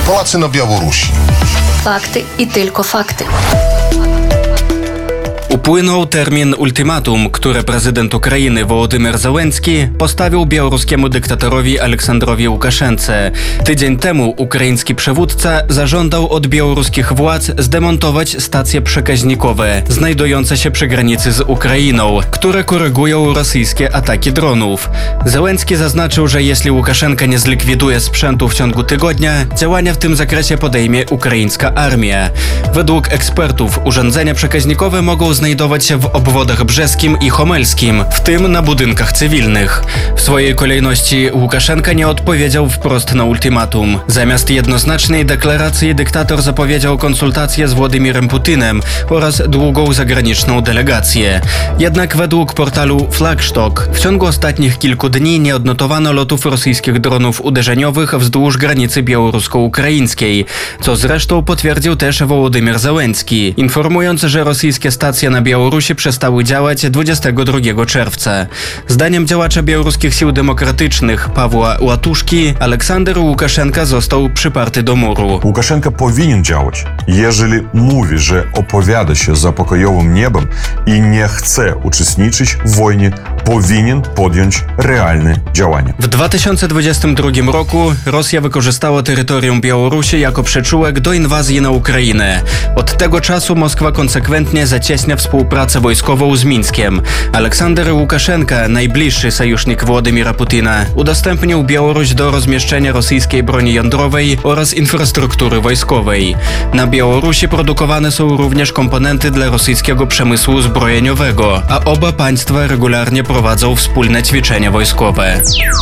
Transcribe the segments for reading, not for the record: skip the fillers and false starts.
Polacy na Białorusi. Fakty i tylko fakty. Upłynął termin ultimatum, które prezydent Ukrainy Wołodymyr Zełenski postawił białoruskiemu dyktatorowi Aleksandrowi Łukaszence. Tydzień temu ukraiński przywódca zażądał od białoruskich władz zdemontować stacje przekaźnikowe znajdujące się przy granicy z Ukrainą, które korygują rosyjskie ataki dronów. Zełenski zaznaczył, że jeśli Łukaszenka nie zlikwiduje sprzętu w ciągu tygodnia, działania w tym zakresie podejmie ukraińska armia. Według ekspertów urządzenia przekaźnikowe mogą znajdować się w obwodach brzeskim i homelskim, w tym na budynkach cywilnych. W swojej kolejności Łukaszenka nie odpowiedział wprost na ultimatum. Zamiast jednoznacznej deklaracji dyktator zapowiedział konsultacje z Władimirem Putinem oraz długą zagraniczną delegację. Jednak według portalu Flagstock w ciągu ostatnich kilku dni nie odnotowano lotów rosyjskich dronów uderzeniowych wzdłuż granicy białorusko-ukraińskiej, co zresztą potwierdził też Wołodymyr Zełenski, informując, że rosyjskie stacje na Białorusi przestały działać 22 czerwca. Zdaniem działacza białoruskich sił demokratycznych Pawła Łatuszki, Aleksander Łukaszenka został przyparty do muru. Łukaszenka powinien działać. Jeżeli mówi, że opowiada się za pokojowym niebem i nie chce uczestniczyć w wojnie, powinien podjąć realne działania. W 2022 roku Rosja wykorzystała terytorium Białorusi jako przyczółek do inwazji na Ukrainę. Od tego czasu Moskwa konsekwentnie zacieśnia współpracę wojskową z Mińskiem. Aleksander Łukaszenka, najbliższy sojusznik Władimira Putina, udostępnił Białoruś do rozmieszczenia rosyjskiej broni jądrowej oraz infrastruktury wojskowej. Na Białorusi produkowane są również komponenty dla rosyjskiego przemysłu zbrojeniowego, a oba państwa regularnie prowadzą wspólne ćwiczenia wojskowe.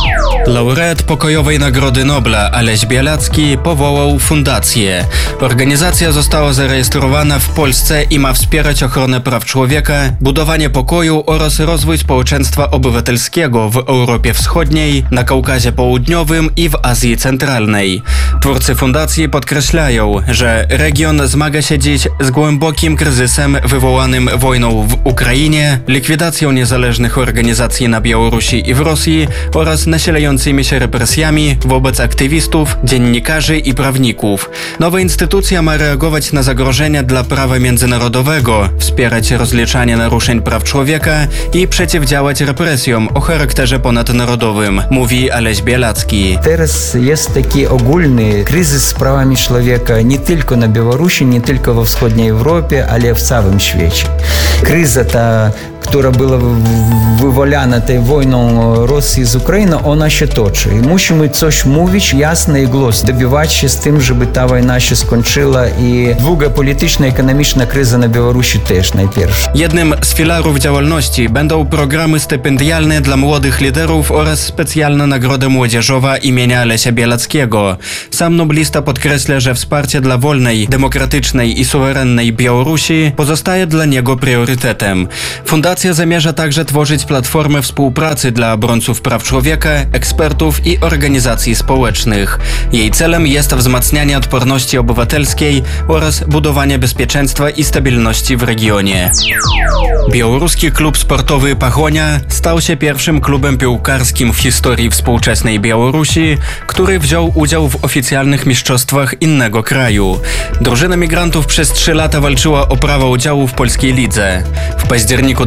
Laureat Pokojowej Nagrody Nobla Aleś Białacki powołał fundację. Organizacja została zarejestrowana w Polsce i ma wspierać ochronę praw człowieka, budowanie pokoju oraz rozwój społeczeństwa obywatelskiego w Europie Wschodniej, na Kaukazie Południowym i w Azji Centralnej. Twórcy fundacji podkreślają, że region zmaga się dziś z głębokim kryzysem wywołanym wojną w Ukrainie, likwidacją niezależnych organizacji na Białorusi i w Rosji oraz nasilającymi się represjami wobec aktywistów, dziennikarzy i prawników. Nowa instytucja ma reagować na zagrożenia dla prawa międzynarodowego, wspierać rozliczanie naruszeń praw człowieka i przeciwdziałać represjom o charakterze ponadnarodowym, mówi Aleś Białacki. Teraz jest taki ogólny kryzys z prawami człowieka nie tylko na Białorusi, nie tylko we wschodniej Europie, ale w całym świecie. Kryza ta, która była wywołana tej wojną Rosji z Ukrainy, ona się toczy. I musimy coś mówić jasno i głośno, dobiwać się z tym, żeby ta wojna się skończyła i długa polityczna, ekonomiczna kryza na Białorusi też najpierw. Jednym z filarów działalności będą programy stypendialne dla młodych liderów oraz specjalna nagroda młodzieżowa imienia Alesia Białackiego. Sam noblista podkreśla, że wsparcie dla wolnej, demokratycznej i suwerennej Białorusi pozostaje dla niego priorytetem. Fundacja zamierza także tworzyć platformę współpracy dla obrońców praw człowieka, ekspertów i organizacji społecznych. Jej celem jest wzmacnianie odporności obywatelskiej oraz budowanie bezpieczeństwa i stabilności w regionie. Białoruski klub sportowy Pachonia stał się pierwszym klubem piłkarskim w historii współczesnej Białorusi, który wziął udział w oficjalnych mistrzostwach innego kraju. Drużyna migrantów przez 3 lata walczyła o prawo udziału w polskiej lidze. W październiku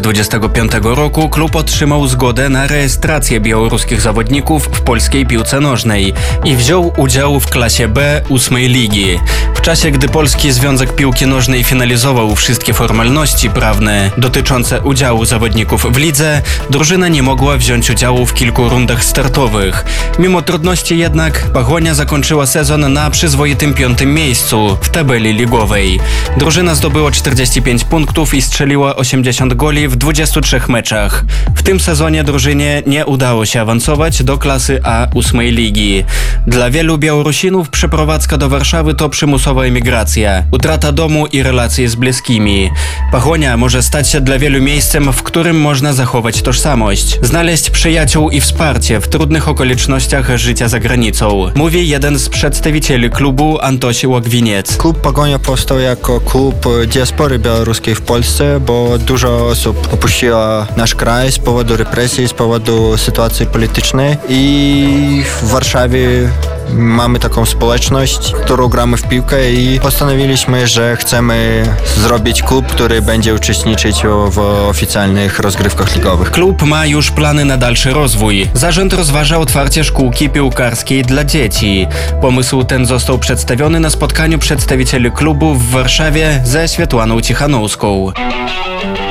2025 roku klub otrzymał zgodę na rejestrację białoruskich zawodników w polskiej piłce nożnej i wziął udział w klasie B 8 ligi. W czasie, gdy Polski Związek Piłki Nożnej finalizował wszystkie formalności prawne dotyczące udziału zawodników w lidze, drużyna nie mogła wziąć udziału w kilku rundach startowych. Mimo trudności jednak Pachonia zakończyła sezon na przyzwoitym 5. miejscu w tabeli ligowej. Drużyna zdobyła 45 punktów i strzeliła 80 goli w 23 meczach. W tym sezonie drużynie nie udało się awansować do klasy A 8 ligi. Dla wielu Białorusinów przeprowadzka do Warszawy to przymusowa emigracja, utrata domu i relacji z bliskimi. Pachonia może stać się dla wielu miejscem, w którym można zachować tożsamość, znaleźć przyjaciół i wsparcie w trudnych okolicznościach życia za granicą, mówi jeden z przedstawicieli klubu, Antoś Łagwiniec. Klub Pachonia powstał jako klub diaspory białoruskiej w Polsce, bo dużo osób opuściło nasz kraj z powodu represji, z powodu sytuacji politycznej i w Warszawie mamy taką społeczność, którą gramy w piłkę i postanowiliśmy, że chcemy zrobić klub, który będzie uczestniczyć w oficjalnych rozgrywkach ligowych. Klub ma już plany na dalszy rozwój. Zarząd rozważa otwarcie szkółki piłkarskiej dla dzieci. Pomysł ten został przedstawiony na spotkaniu przedstawicieli klubu w Warszawie ze Światłaną Cichanowską.